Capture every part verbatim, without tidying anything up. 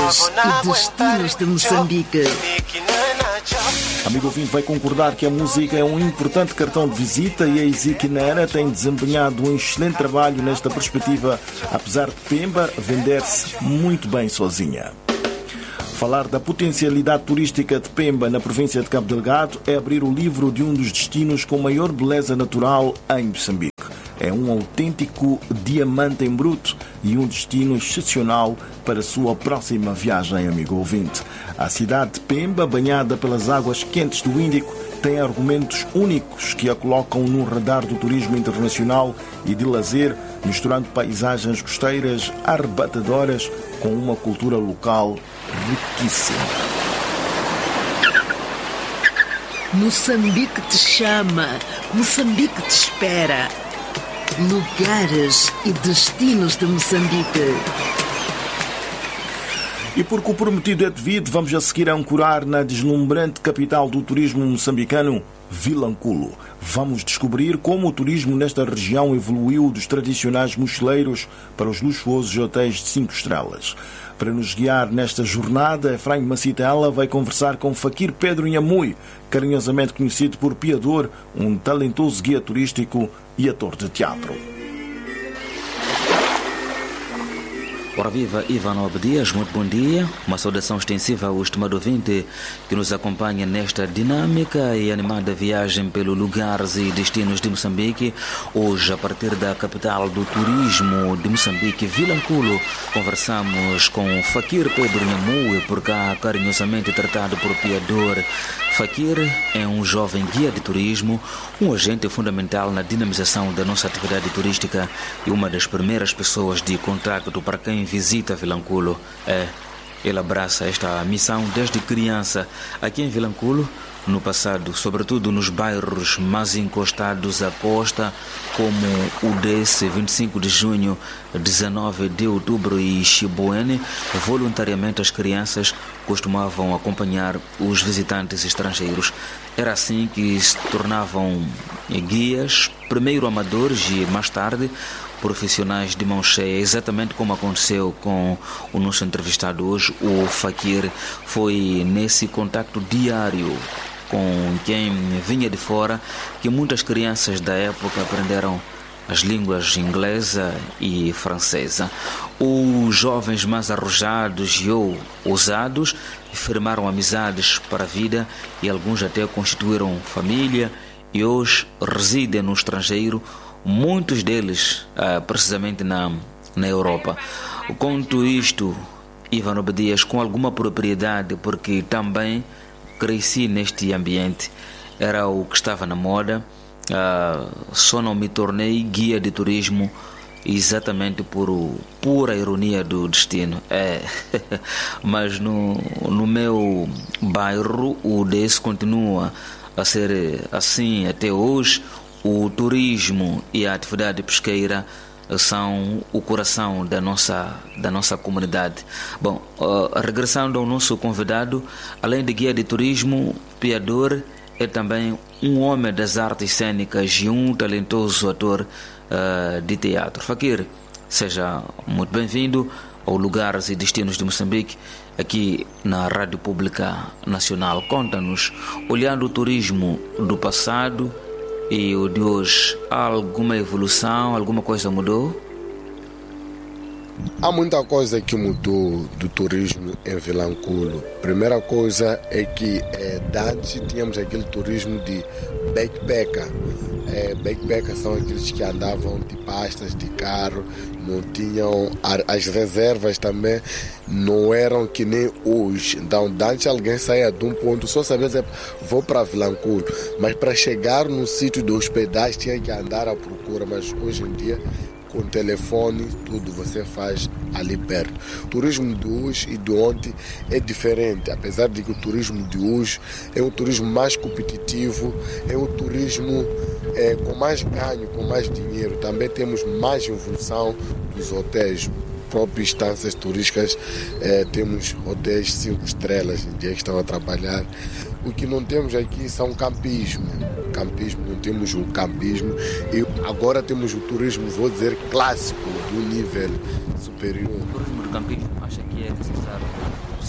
lugares e destinos de Moçambique. Amigo ouvinte, vai concordar que a música é um importante cartão de visita e a Ezequinera tem desempenhado um excelente trabalho nesta perspectiva, apesar de Pemba vender-se muito bem sozinha. Falar da potencialidade turística de Pemba na província de Cabo Delgado é abrir o livro de um dos destinos com maior beleza natural em Moçambique. É um autêntico diamante em bruto e um destino excepcional para a sua próxima viagem, amigo ouvinte. A cidade de Pemba, banhada pelas águas quentes do Índico, tem argumentos únicos que a colocam no radar do turismo internacional e de lazer, misturando paisagens costeiras arrebatadoras com uma cultura local riquíssima. Moçambique te chama, Moçambique te espera. Lugares e destinos de Moçambique. E porque o prometido é devido, vamos a seguir a ancorar na deslumbrante capital do turismo moçambicano, Vilanculo. Vamos descobrir como o turismo nesta região evoluiu dos tradicionais mochileiros para os luxuosos hotéis de cinco estrelas. Para nos guiar nesta jornada, Efraim Macitela vai conversar com Fakir Pedro Inhamui, carinhosamente conhecido por Piador, um talentoso guia turístico e ator de teatro. Ora viva, Ivan Obedias, muito bom dia. Uma saudação extensiva ao estimado ouvinte que nos acompanha nesta dinâmica e animada viagem pelos lugares e destinos de Moçambique. Hoje, a partir da capital do turismo de Moçambique, Vilanculo, conversamos com Fakir Pedro Inhamui, por cá carinhosamente tratado por Piador. Fakir é um jovem guia de turismo, um agente fundamental na dinamização da nossa atividade turística e uma das primeiras pessoas de contacto para quem visita Vilanculo. É, ele abraça esta missão desde criança aqui em Vilanculo, no passado, sobretudo nos bairros mais encostados à costa, como o desse vinte e cinco de junho, dezenove de outubro e Chibuene. Voluntariamente as crianças costumavam acompanhar os visitantes estrangeiros. Era assim que se tornavam guias, primeiro amadores e mais tarde profissionais de mão cheia, exatamente como aconteceu com o nosso entrevistado hoje, o Fakir. Foi nesse contacto diário com quem vinha de fora que muitas crianças da época aprenderam as línguas inglesa e francesa. Os jovens mais arrojados e ou ousados firmaram amizades para a vida e alguns até constituíram família e hoje residem no estrangeiro, muitos deles ah, precisamente na, na Europa. Conto isto, Ivan Obedias, com alguma propriedade, porque também cresci neste ambiente, era o que estava na moda. Uh, só não me tornei guia de turismo exatamente por pura ironia do destino. É. Mas no, no meu bairro o desse continua a ser assim até hoje. O turismo e a atividade pesqueira são o coração da nossa, da nossa comunidade. Bom, uh, regressando ao nosso convidado, além de guia de turismo, Piador é também um homem das artes cênicas e um talentoso ator uh, de teatro. Fakir, seja muito bem-vindo ao Lugares e Destinos de Moçambique, aqui na Rádio Pública Nacional. Conta-nos, olhando o turismo do passado e o de hoje, há alguma evolução, alguma coisa mudou? Há muita coisa que mudou do turismo em Vilanculo. Primeira coisa é que é, antes tínhamos aquele turismo de backpacker. É, backpacker são aqueles que andavam de pastas, de carro, não tinham as reservas também, não eram que nem hoje. Então, antes alguém saía de um ponto, só sabia dizer, vou para Vilanculo, mas para chegar no sítio de hospedagem tinha que andar à procura. Mas hoje em dia, com telefone, tudo você faz ali perto. O turismo de hoje e de ontem é diferente, apesar de que o turismo de hoje é um turismo mais competitivo, é um turismo é, com mais ganho, com mais dinheiro. Também temos mais evolução dos hotéis, próprias instâncias turísticas, é, temos hotéis cinco estrelas em dia que estão a trabalhar. O que não temos aqui são campismo. Campismo, não temos o campismo. E agora temos o turismo, vou dizer, clássico, do nível superior. O turismo do campismo, acha que é necessário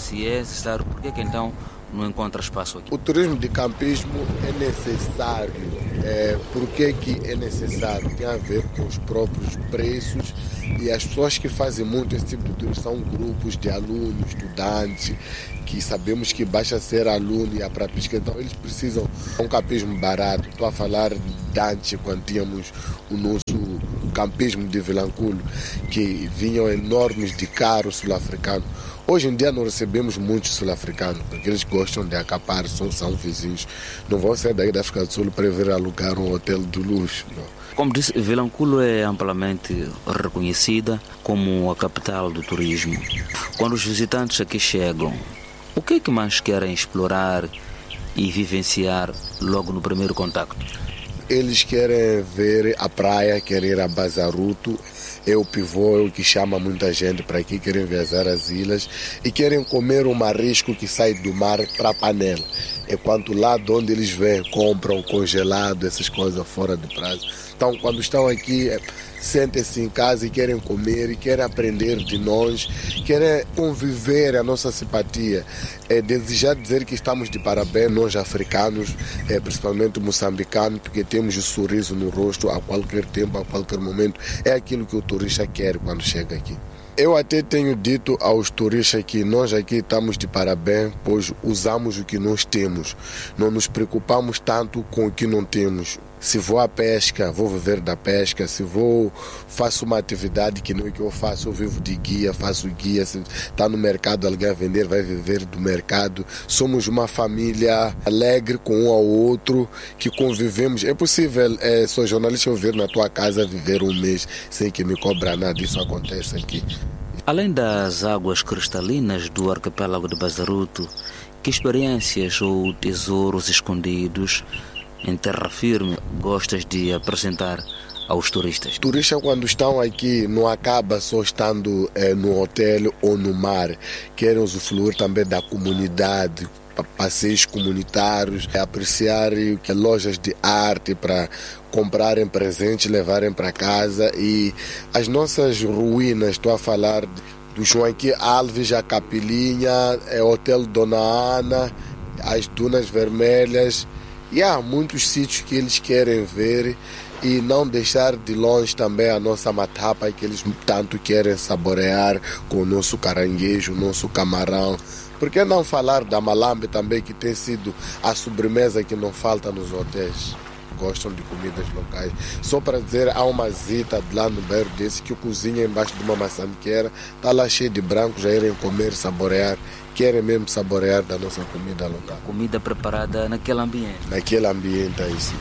se é necessário, por que que então não encontra espaço aqui? O turismo de campismo é necessário. É, por que que é necessário? Tem a ver com os próprios preços, e as pessoas que fazem muito esse tipo de turismo são grupos de alunos, estudantes, que sabemos que basta ser aluno e ir para a pesca, então eles precisam de um campismo barato. Estou a falar de antes, quando tínhamos o nosso campismo de Vilanculo, que vinham enormes de carros sul-africanos. Hoje em dia não recebemos muitos sul-africanos, porque eles gostam de acampar, são, são vizinhos. Não vão sair daí da África do Sul para vir alugar um hotel de luxo. Não. Como disse, Vilanculo é amplamente reconhecida como a capital do turismo. Quando os visitantes aqui chegam, o que é que mais querem explorar e vivenciar logo no primeiro contacto? Eles querem ver a praia, querem ir a Bazaruto. É o pivô, é o que chama muita gente para aqui, querem viajar às ilhas e querem comer um marisco que sai do mar para a panela. É quanto lá de onde eles vêm, compram congelado, essas coisas fora de prazo. Então, quando estão aqui, sentem-se em casa e querem comer, e querem aprender de nós, querem conviver a nossa simpatia. É desejar dizer que estamos de parabéns, nós africanos, é, principalmente moçambicanos, porque temos o sorriso no rosto a qualquer tempo, a qualquer momento. É aquilo que o turista quer quando chega aqui. Eu até tenho dito aos turistas que nós aqui estamos de parabéns, pois usamos o que nós temos. Não nos preocupamos tanto com o que não temos. Se vou à pesca, vou viver da pesca. Se vou, faço uma atividade que não é que eu faço, eu vivo de guia, faço guia. Se está no mercado, alguém a vender, vai viver do mercado. Somos uma família alegre com um ao outro, que convivemos. É possível, é, sou jornalista, eu vir na tua casa viver um mês sem que me cobra nada. Isso acontece aqui. Além das águas cristalinas do arquipélago de Bazaruto, que experiências ou tesouros escondidos em terra firme gostas de apresentar aos turistas? Turistas, quando estão aqui, não acaba só estando eh, no hotel ou no mar. Querem usufruir também da comunidade, passeios comunitários, apreciar lojas de arte para comprarem presentes, levarem para casa. E as nossas ruínas, estou a falar do Joaquim Alves, a Capilinha, é o Hotel Dona Ana, as Dunas Vermelhas. E há muitos sítios que eles querem ver, e não deixar de longe também a nossa matapa, que eles tanto querem saborear, com o nosso caranguejo, o nosso camarão. Por que não falar da malambe também, que tem sido a sobremesa que não falta nos hotéis? Gostam de comidas locais. Só para dizer, há uma zita lá no bairro desse que cozinha embaixo de uma maçaniqueira, está lá cheio de brancos, já irem comer, saborear, querem mesmo saborear da nossa comida local. Comida preparada naquele ambiente. Naquele ambiente aí, sim.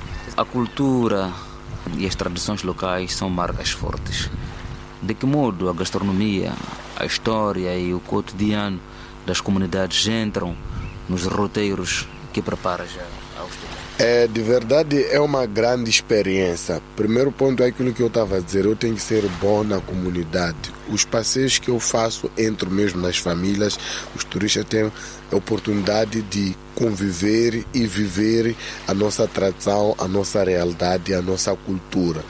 A cultura e as tradições locais são marcas fortes. De que modo a gastronomia, a história e o cotidiano das comunidades entram nos roteiros que prepara já aos turistas? É, de verdade, é uma grande experiência. Primeiro ponto é aquilo que eu estava a dizer, eu tenho que ser bom na comunidade. Os passeios que eu faço, entro mesmo nas famílias, os turistas têm a oportunidade de conviver e viver a nossa tradição, a nossa realidade, a nossa cultura.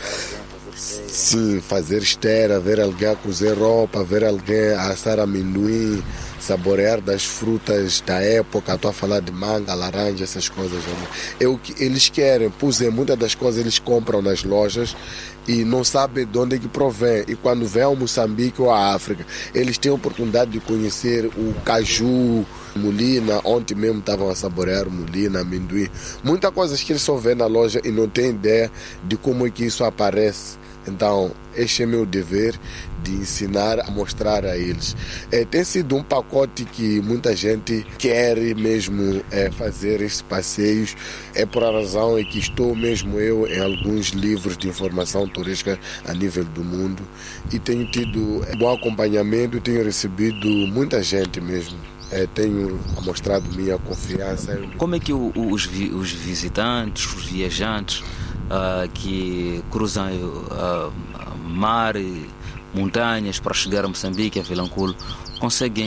Sim, fazer esteira, ver alguém a cozer roupa, ver alguém a assar amendoim, saborear das frutas da época. Estou a falar de manga, laranja, essas coisas. É o que eles querem. Pois é, muitas das coisas eles compram nas lojas e não sabem de onde é que provém. E quando vêm ao Moçambique ou à África, eles têm a oportunidade de conhecer o caju, mulina. Ontem mesmo estavam a saborear mulina, amendoim. Muitas coisas que eles só vêem na loja e não têm ideia de como é que isso aparece. Então, este é meu dever de ensinar, a mostrar a eles. É, tem sido um pacote que muita gente quer mesmo é, fazer esses passeios. É por a razão é que estou mesmo eu em alguns livros de informação turística a nível do mundo e tenho tido bom acompanhamento, tenho recebido muita gente mesmo. É, tenho mostrado minha confiança. Como é que o, os, os visitantes, os viajantes uh, que cruzam uh, mar e montanhas para chegar a Moçambique, a Vilanculo, conseguem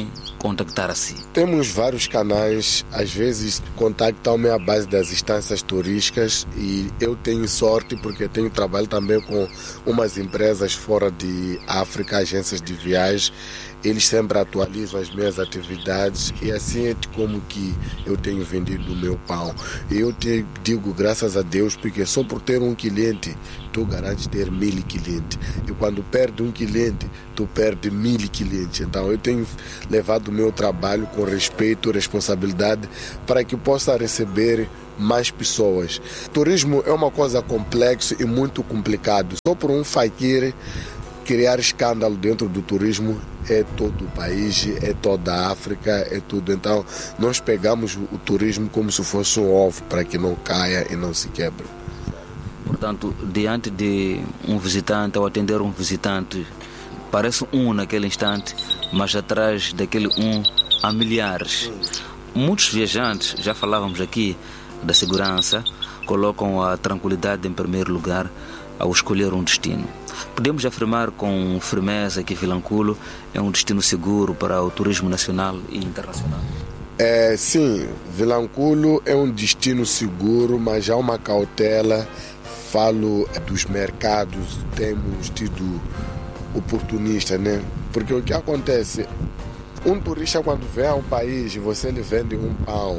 contactar a si? Temos vários canais, às vezes contactam-me à base das instâncias turísticas e eu tenho sorte porque tenho trabalho também com umas empresas fora de África, agências de viagens. Eles sempre atualizam as minhas atividades e assim é como que eu tenho vendido o meu pão. Eu te digo graças a Deus, porque só por ter um cliente, tu garantes ter mil clientes. E quando perde um cliente, tu perde mil clientes. Então eu tenho levado o meu trabalho com respeito e responsabilidade para que possa receber mais pessoas. Turismo é uma coisa complexa e muito complicado. Só por um faquir criar escândalo dentro do turismo é todo o país, é toda a África, é tudo. Então nós pegamos o turismo como se fosse um ovo para que não caia e não se quebre. Portanto, diante de um visitante, ao atender um visitante, parece um naquele instante, mas atrás daquele um há milhares. Muitos viajantes, já falávamos aqui da segurança, colocam a tranquilidade em primeiro lugar ao escolher um destino. Podemos afirmar com firmeza que Vilanculo é um destino seguro para o turismo nacional e internacional? É, sim, Vilanculo é um destino seguro, mas há uma cautela. Falo dos mercados, temos tido oportunistas, né? Porque o que acontece, um turista quando vem ao país e você lhe vende um pão,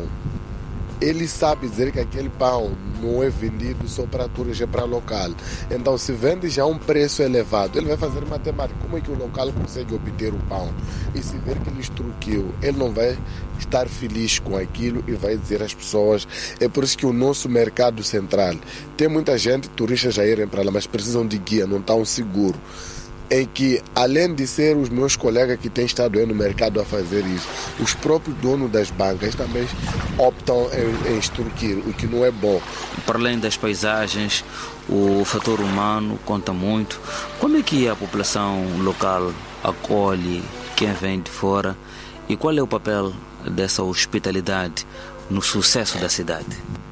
ele sabe dizer que aquele pão não é vendido só para turista, é para local. Então, se vende já a um preço elevado, ele vai fazer matemática. Como é que o local consegue obter o pão? E se ver que ele extruiu, ele não vai estar feliz com aquilo e vai dizer às pessoas. É por isso que o nosso mercado central tem muita gente, turistas já irem para lá, mas precisam de guia, não estão seguros. Em que, além de ser os meus colegas que têm estado aí no mercado a fazer isso, os próprios donos das bancas também optam em, em extorquir, o que não é bom. Para além das paisagens, o fator humano conta muito. Como é que a população local acolhe quem vem de fora e qual é o papel dessa hospitalidade no sucesso da cidade?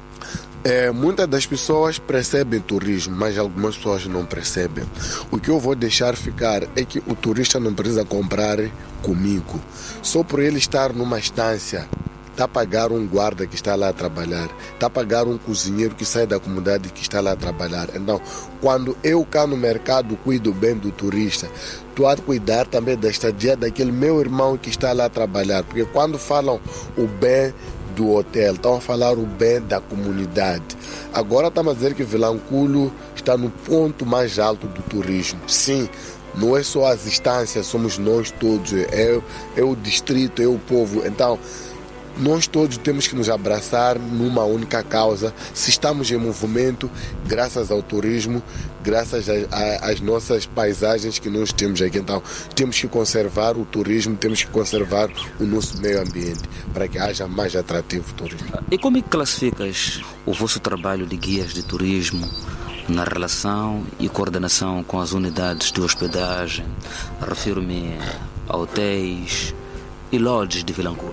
É, muitas das pessoas percebem turismo, mas algumas pessoas não percebem. O que eu vou deixar ficar é que o turista não precisa comprar comigo. Só por ele estar numa estância, está a pagar um guarda que está lá a trabalhar, está a pagar um cozinheiro que sai da comunidade que está lá a trabalhar. Então, quando eu cá no mercado cuido bem do turista, estou a cuidar também da estadia daquele meu irmão que está lá a trabalhar. Porque quando falam o bem do hotel, estão a falar o bem da comunidade. Agora estamos a dizer que Vilanculo está no ponto mais alto do turismo. Sim, não é só as instâncias, somos nós todos, é, é o distrito, é o povo. Então, nós todos temos que nos abraçar numa única causa. Se estamos em movimento, graças ao turismo, graças às nossas paisagens que nós temos aqui. Então, temos que conservar o turismo, temos que conservar o nosso meio ambiente para que haja mais atrativo turismo. E como é que classificas o vosso trabalho de guias de turismo na relação e coordenação com as unidades de hospedagem? Refiro-me a hotéis e lodges de Vilanculo.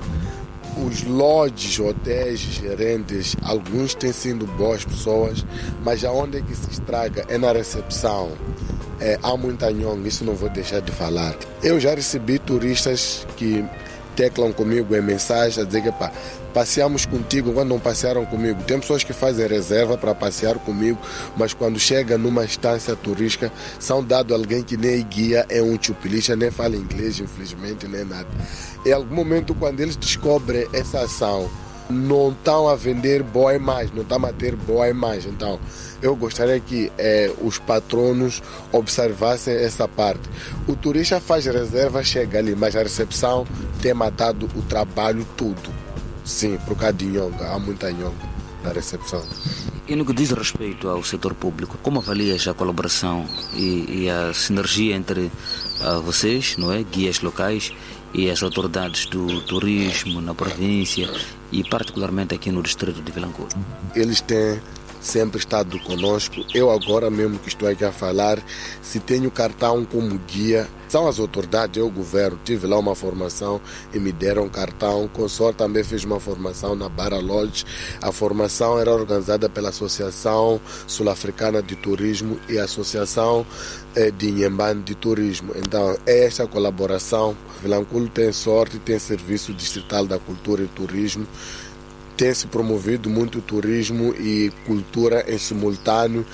Os lodges, hotéis, gerentes, alguns têm sido boas pessoas, mas aonde é que se estraga é na recepção. É, há muita nhonga, isso não vou deixar de falar. Eu já recebi turistas que teclam comigo em mensagem a dizer que pá, passeamos contigo quando não passearam comigo. Tem pessoas que fazem reserva para passear comigo, mas quando chega numa estância turística são dados alguém que nem guia, é um chupilista, nem fala inglês, infelizmente, nem nada. Em algum momento, quando eles descobrem essa ação, não estão a vender boa imagem, não estão a ter boa imagem. Então, eu gostaria que eh, os patronos observassem essa parte. O turista faz reserva, chega ali, mas a recepção tem matado o trabalho tudo. Sim, por causa de nhonga, há muita nhonga na recepção. E no que diz respeito ao setor público, como avalias a colaboração e, e a sinergia entre uh, vocês, não é, guias locais, e as autoridades do turismo na província e particularmente aqui no distrito de Vilanculo? Eles têm sempre estado conosco. Eu agora mesmo que estou aqui a falar, se tenho cartão como guia, são as autoridades, eu o governo, tive lá uma formação e me deram cartão. O Consor também fez uma formação na Barra Lodge. A formação era organizada pela Associação Sul-Africana de Turismo e a Associação eh, de Inhambane de Turismo. Então, é esta colaboração. Vilanculo tem sorte, tem Serviço Distrital da Cultura e Turismo. Tem se promovido muito turismo e cultura em simultâneo.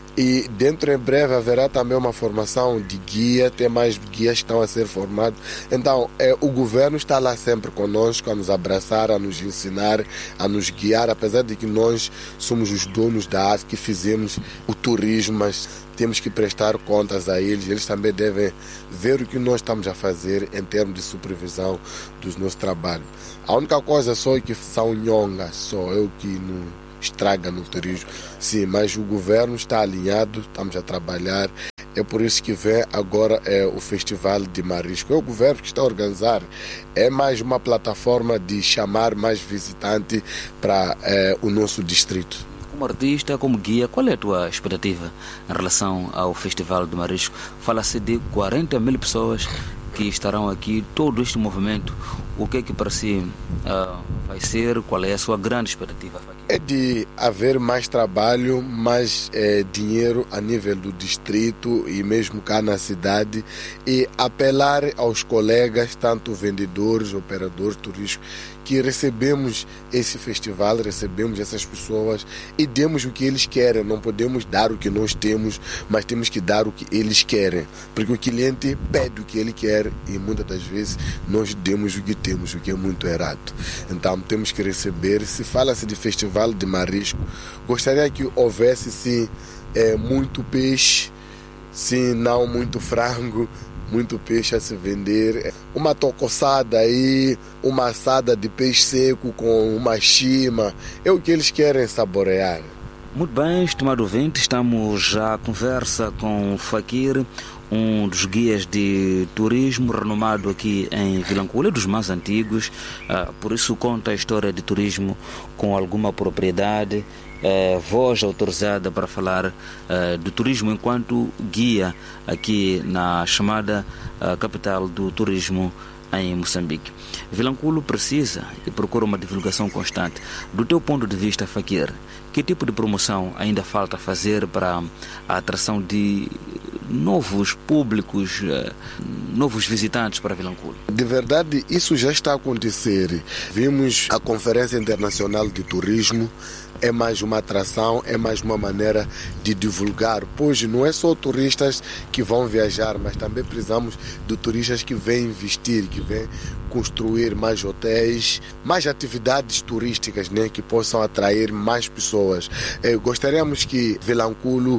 E dentro em breve haverá também uma formação de guia, tem mais guias que estão a ser formados. Então, é, o governo está lá sempre conosco, a nos abraçar, a nos ensinar, a nos guiar, apesar de que nós somos os donos da arte que fizemos o turismo, mas temos que prestar contas a eles. Eles também devem ver o que nós estamos a fazer em termos de supervisão dos nossos trabalhos. A única coisa só é que são nhongas, só eu que não estraga no turismo. Sim, mas o governo está alinhado, estamos a trabalhar. É por isso que vem agora é, o Festival de Marisco. É o governo que está a organizar. É mais uma plataforma de chamar mais visitantes para é, o nosso distrito. Como artista, como guia, qual é a tua expectativa em relação ao Festival de Marisco? Fala-se de quarenta mil pessoas que estarão aqui, todo este movimento. O que é que para si uh, vai ser? Qual é a sua grande expectativa? É de haver mais trabalho, mais é, dinheiro a nível do distrito e mesmo cá na cidade, e apelar aos colegas, tanto vendedores, operadores turísticos, que recebemos esse festival, recebemos essas pessoas e demos o que eles querem. Não podemos dar o que nós temos, mas temos que dar o que eles querem, porque o cliente pede o que ele quer e muitas das vezes nós demos o que temos, o que é muito errado. Então temos que receber. Se fala-se de festival de marisco, gostaria que houvesse sim é, muito peixe, sim, não muito frango, muito peixe a se vender, uma tocoçada aí, uma assada de peixe seco com uma chima, é o que eles querem saborear. Muito bem, estimado ouvinte, estamos já à conversa com o Fakir, um dos guias de turismo renomado aqui em Vilanculo, dos mais antigos, uh, por isso conta a história de turismo com alguma propriedade. É, voz autorizada para falar é, do turismo enquanto guia aqui na chamada é, capital do turismo em Moçambique. Vilanculo precisa e procura uma divulgação constante. Do teu ponto de vista, Fakir, que tipo de promoção ainda falta fazer para a atração de novos públicos, é, novos visitantes para Vilanculo? De verdade, isso já está a acontecer. Vimos a Conferência Internacional de Turismo. É mais uma atração, é mais uma maneira de divulgar, pois não é só turistas que vão viajar, mas também precisamos de turistas que vêm investir, que vêm construir mais hotéis, mais atividades turísticas, né, que possam atrair mais pessoas. Eu gostaríamos que Vilanculo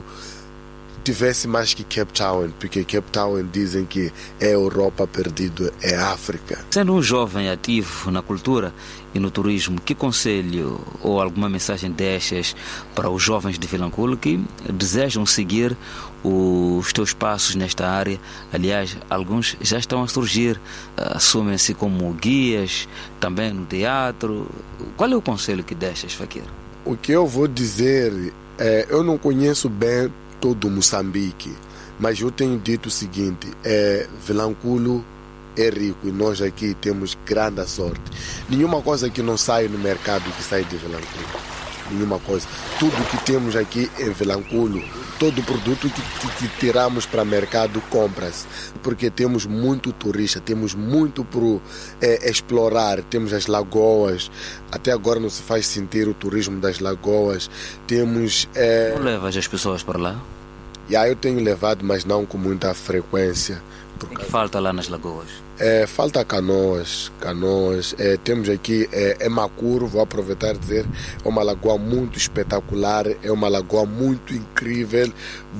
tivesse mais que Cape Town, porque Cape Town dizem que é Europa perdido, é África. Sendo um jovem ativo na cultura e no turismo, que conselho ou alguma mensagem deixas para os jovens de Vilanculo que desejam seguir os teus passos nesta área? Aliás, alguns já estão a surgir, assumem-se como guias, também no teatro. Qual é o conselho que deixas, Fakir? O que eu vou dizer é, eu não conheço bem todo Moçambique, mas eu tenho dito o seguinte, é, Vilanculo é rico e nós aqui temos grande sorte. Nenhuma coisa que não sai no mercado que sai de Vilanculo, nenhuma coisa. Tudo que temos aqui em Vilanculo, todo produto que, que, que tiramos para o mercado compra-se, porque temos muito turista, temos muito para é, explorar, temos as lagoas, até agora não se faz sentir o turismo das lagoas, temos... É... Não levas as pessoas para lá? Já eu tenho levado, mas não com muita frequência. O que falta lá nas lagoas? É, falta canoas, canoas. É, temos aqui é, é Macuro, vou aproveitar e dizer, é uma lagoa muito espetacular, é uma lagoa muito incrível,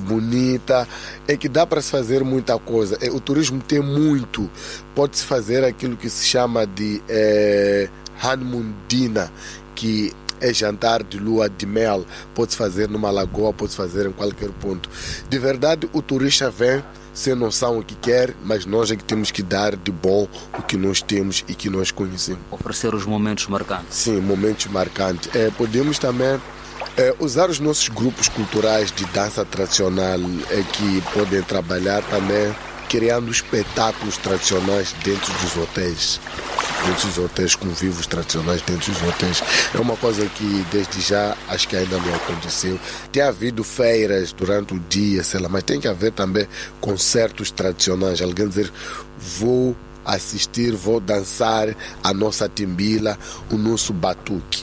bonita, é que dá para se fazer muita coisa. É, o turismo tem muito, pode-se fazer aquilo que se chama de é, honeymoon dinner, que é jantar de lua de mel, pode-se fazer numa lagoa, pode-se fazer em qualquer ponto. De verdade, o turista vem sem noção o que quer, mas nós é que temos que dar de bom o que nós temos e que nós conhecemos. Oferecer os momentos marcantes. Sim, momentos marcantes. É, podemos também É, usar os nossos grupos culturais de dança tradicional é que podem trabalhar também criando espetáculos tradicionais dentro dos hotéis. Dentro dos hotéis, convívios tradicionais dentro dos hotéis. É uma coisa que desde já acho que ainda não aconteceu. Tem havido feiras durante o dia, sei lá, mas tem que haver também concertos tradicionais. Alguém dizer, vou assistir, vou dançar a nossa timbila, o nosso batuque.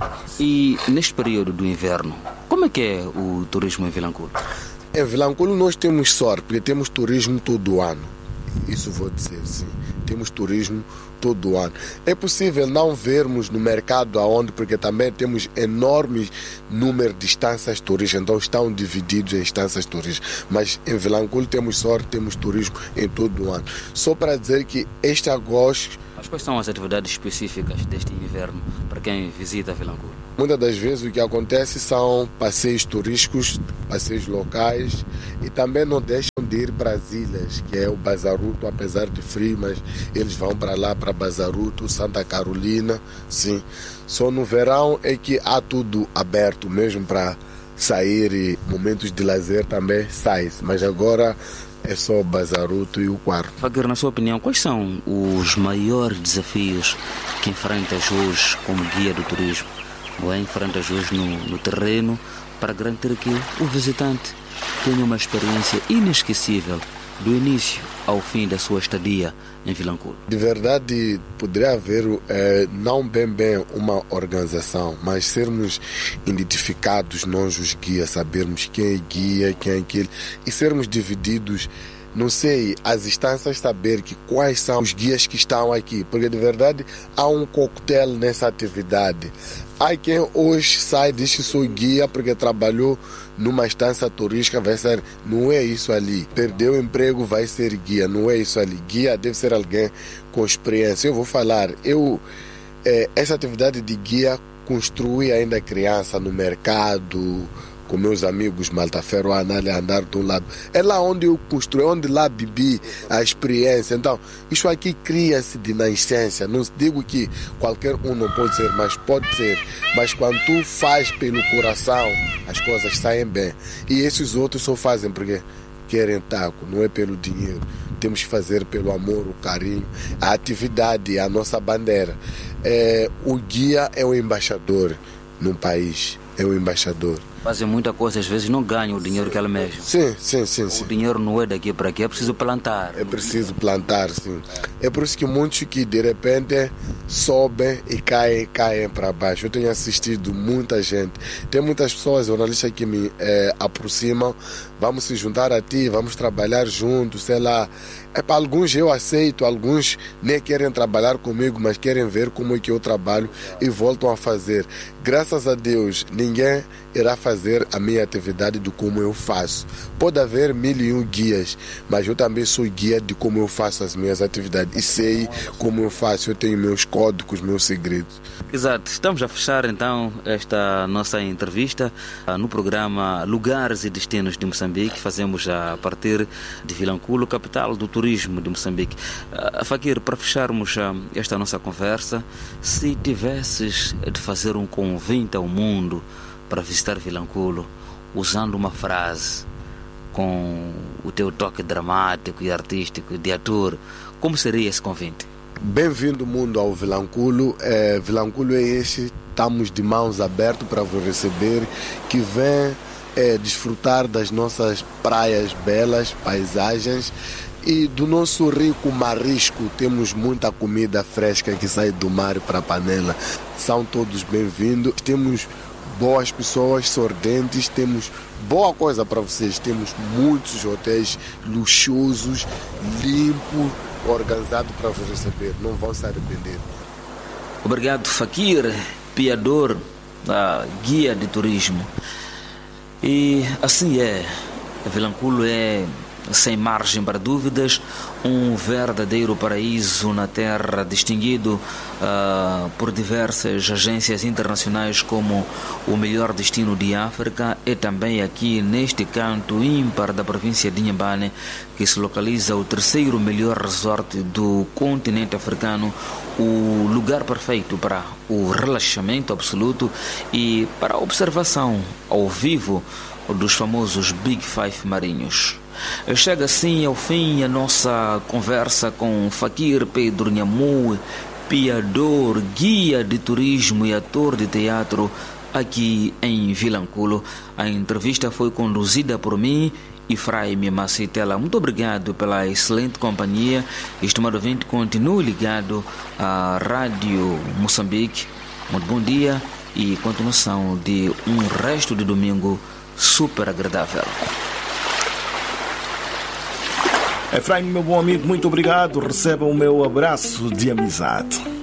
E neste período do inverno, como é que é o turismo em Vilanculo? Em Vilanculo nós temos sorte, porque temos turismo todo ano. Isso vou dizer, sim. Temos turismo todo ano. É possível não vermos no mercado aonde, porque também temos enormes número de instâncias turísticas, então estão divididos em instâncias turísticas. Mas em Vilanculo temos sorte, temos turismo em todo o ano. Só para dizer que este agosto... Mas quais são as atividades específicas deste inverno para quem visita Vilanculo? Muitas das vezes o que acontece são passeios turísticos, passeios locais, e também não deixam de ir para as ilhas, que é o Bazaruto, apesar de frio, mas eles vão para lá, para Bazaruto, Santa Carolina, sim. Só no verão é que há tudo aberto mesmo para sair, e momentos de lazer também sai, mas agora é só o Bazaruto e o quarto. Fakir, na sua opinião, quais são os maiores desafios que enfrentas hoje como guia do turismo? Ou é enfrentas hoje no, no terreno para garantir que o visitante tenha uma experiência inesquecível do início ao fim da sua estadia em Vilanculo? De verdade, poderia haver eh, não bem bem uma organização, mas sermos identificados nós os guias, sabermos quem é guia, quem é aquele, e sermos divididos, não sei, as instâncias, saber que quais são os guias que estão aqui, porque de verdade há um coquetel nessa atividade. Há quem hoje sai e diz que sou guia porque trabalhou numa instância turística, vai ser, não é isso ali. Perdeu o emprego, vai ser guia, não é isso ali. Guia deve ser alguém com experiência. Eu vou falar, eu eh, essa atividade de guia construí ainda criança no mercado, com meus amigos Maltaferro, a andar de um lado. É lá onde eu construí, onde lá bebi a experiência. Então, isso aqui cria-se de nascença. Não digo que qualquer um não pode ser, mas pode ser. Mas quando tu faz pelo coração, as coisas saem bem. E esses outros só fazem porque querem taco, não é pelo dinheiro. Temos que fazer pelo amor, o carinho, a atividade, a nossa bandeira. É, o guia é o embaixador no país, é o embaixador. Fazem muita coisa, às vezes não ganham o dinheiro que ela mesma. Sim, sim, sim, sim. O dinheiro não é daqui para aqui, é preciso plantar. É preciso plantar, sim. É por isso que muitos que de repente sobem e caem, caem para baixo. Eu tenho assistido muita gente. Tem muitas pessoas, jornalistas, que me é, aproximam. Vamos se juntar a ti, vamos trabalhar juntos, sei lá. É, para alguns eu aceito, alguns nem querem trabalhar comigo, mas querem ver como é que eu trabalho e voltam a fazer. Graças a Deus, ninguém irá fazer a minha atividade de como eu faço. Pode haver mil e um guias, mas eu também sou guia de como eu faço as minhas atividades e sei como eu faço, eu tenho meus códigos, meus segredos. Exato, estamos a fechar então esta nossa entrevista no programa Lugares e Destinos de Moçambique. Fazemos a partir de Vilanculo, capital do turismo de Moçambique. Fakir, para fecharmos esta nossa conversa, se tivesses de fazer um convite ao mundo para visitar Vilanculo, usando uma frase com o teu toque dramático e artístico de ator, como seria esse convite? Bem-vindo mundo ao Vilanculo. É, Vilanculo é este, estamos de mãos abertas para vos receber, que vem é, desfrutar das nossas praias belas, paisagens e do nosso rico marisco. Temos muita comida fresca que sai do mar para a panela. São todos bem-vindos. Temos boas pessoas, sorridentes, temos boa coisa para vocês. Temos muitos hotéis luxuosos, limpos, organizados para vos receber. Não vão se arrepender. Obrigado, Fakir, piador, uh, guia de turismo. E assim é, Vilanculo é sem margem para dúvidas, um verdadeiro paraíso na terra, distinguido uh, por diversas agências internacionais como o melhor destino de África. É também aqui neste canto ímpar da província de Inhambane que se localiza o terceiro melhor resort do continente africano, o lugar perfeito para o relaxamento absoluto e para a observação ao vivo dos famosos Big Five marinhos. Chega assim ao fim a nossa conversa com Fakir Pedro Nhamu, piador, guia de turismo e ator de teatro aqui em Vilanculo. A entrevista foi conduzida por mim, Efraim Macitela. Muito obrigado pela excelente companhia. Estimado ouvinte, continue ligado à Rádio Moçambique. Muito bom dia e continuação de um resto de domingo super agradável. Efraim, meu bom amigo, muito obrigado. Receba o meu abraço de amizade.